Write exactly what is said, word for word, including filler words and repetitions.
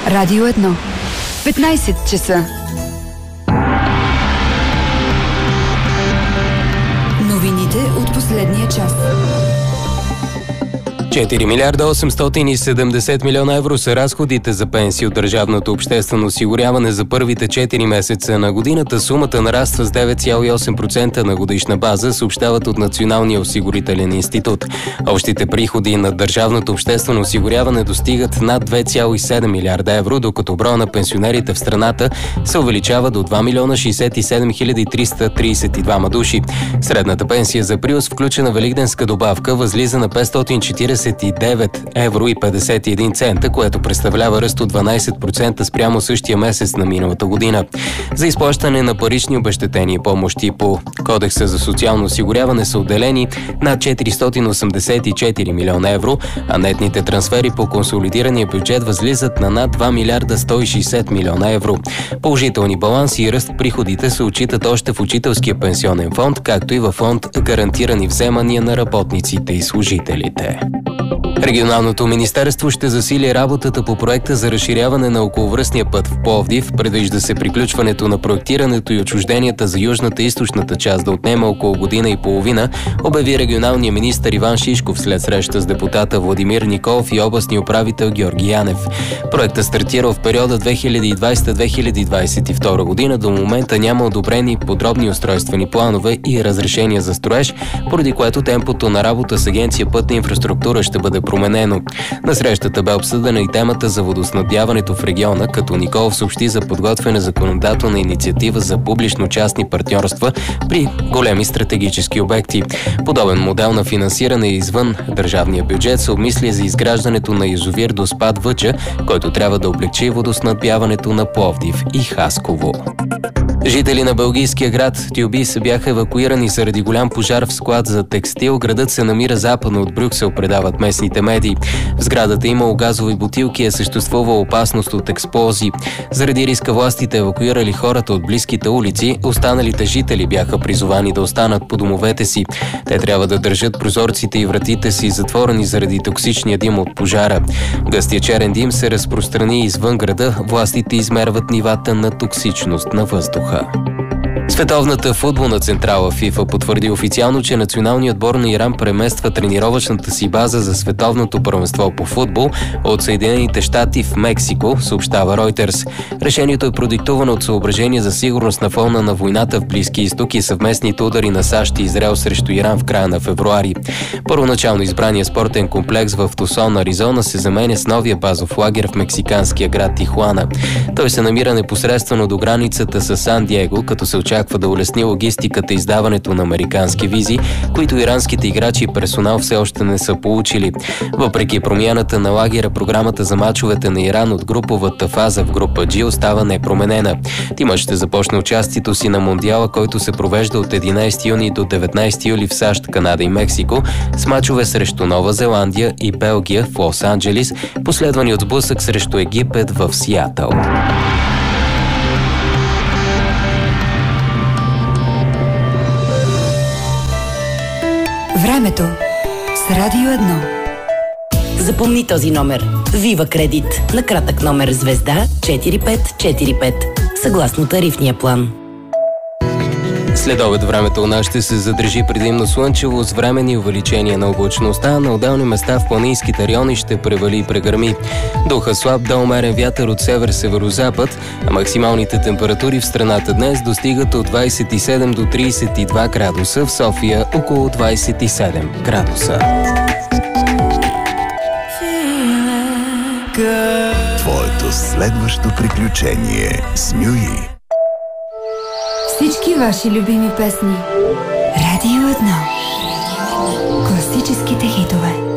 Радио едно. петнайсет часа. Новините от последния час. четири милиарда осемстотин и седемдесет милиона евро са разходите за пенсии от държавното обществено осигуряване за първите четири месеца на годината. Сумата нараства с девет цяло и осем процента на годишна база, съобщават от Националния осигурителен институт. Общите приходи на държавното обществено осигуряване достигат над две цяло и седем милиарда евро, докато броя на пенсионерите в страната се увеличава до два милиона шейсет и седем хиляди триста трийсет и двама души. Средната пенсия за април с включена великденска добавка възлиза на петстотин четирийсет и девет евро и петдесет и един цента, което представлява ръст от дванайсет процента спрямо същия месец на миналата година. За изплащане на парични обезщетения и помощи по Кодекса за социално осигуряване са отделени над четиристотин осемдесет и четири милиона евро, а нетните трансфери по консолидирания бюджет възлизат на над два милиарда сто и шейсет милиона евро. Положителни баланси и ръст в приходите се отчитат още в Учителския пенсионен фонд, както и във фонд гарантирани вземания на работниците и служителите. Регионалното министерство ще засили работата по проекта за разширяване на околовръстния път в Пловдив. Предвижда се приключването на проектирането и отчужденията за южната и източната част да отнема около година и половина, обяви регионалният министър Иван Шишков след среща с депутата Владимир Николов и областния управител Георги Янев. Проектът стартира в периода две хиляди и двайсета - две хиляди двайсет и втора година. До момента няма одобрени подробни устройствени планове и разрешения за строеж, поради което темпото на работа с Агенция Пътна инфраструктура ще бъде променено. На срещата бе обсъдена и темата за водоснабдяването в региона, като Николов съобщи за подготвяне законодателна инициатива за публично-частни партньорства при големи стратегически обекти. Подобен модел на финансиране извън държавния бюджет се обмисли за изграждането на язовир Доспад Въча, който трябва да облегчи водоснабдяването на Пловдив и Хасково. Жители на белгийския град Тюбис бяха евакуирани заради голям пожар в склад за текстил. Градът се намира западно от Брюксел, предават местните медии. В сградата имало газови бутилки и е съществувала опасност от експлозии. Заради риска властите евакуирали хората от близките улици. Останалите жители бяха призовани да останат по домовете си. Те трябва да държат прозорците и вратите си затворени заради токсичния дим от пожара. Гъстия черен дим се разпространи извън града. Властите измерват нивата на токсичност на въздуха. Световната футболна централа ФИФА потвърди официално, че националният отбор на Иран премества тренировъчната си база за световното първенство по футбол от Съединените щати в Мексико, съобщава Reuters. Решението е продиктувано от съображения за сигурност на фона на войната в Близки изток и съвместните удари на САЩ и Израел срещу Иран в края на февруари. Първоначално избрания спортен комплекс в Тусон, Аризона, се заменя с новия базов лагер в мексиканския град Тихуана. Той се намира непосредствено до границата с Сан Диего, като се очаква да улесни логистиката и издаването на американски визи, които иранските играчи и персонал все още не са получили. Въпреки промяната на лагера, програмата за мачовете на Иран от груповата фаза в група G остава непроменена. Тимът ще започне участието си на Мондиала, който се провежда от единайсети юни до деветнайсети юли в САЩ, Канада и Мексико, с мачове срещу Нова Зеландия и Белгия в Лос-Анджелис, последвани от сблъсък срещу Египет в Сиатъл. Времето с Радио едно. Запомни този номер. Вива Кредит. На кратък номер звезда четири пет четири пет. Съгласно тарифния план. След обед времето у нас ще се задържи предимно слънчево с временни увеличения на облачността. На отделни места в планинските райони ще превали и прегърми. Духа слаб до умерен вятър от север-северозапад, а максималните температури в страната днес достигат от двайсет и седем до трийсет и два градуса, в София около двайсет и седем градуса. Твоето следващо приключение с Мюи. Всички ваши любими песни. Радио едно. Класическите хитове.